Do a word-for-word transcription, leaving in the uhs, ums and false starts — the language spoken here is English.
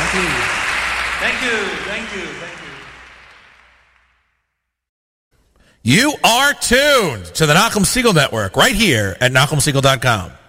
Thank you. Thank you. Thank you. Thank you. You are tuned to the Nachum Segal Network right here at Nachum Segal dot com.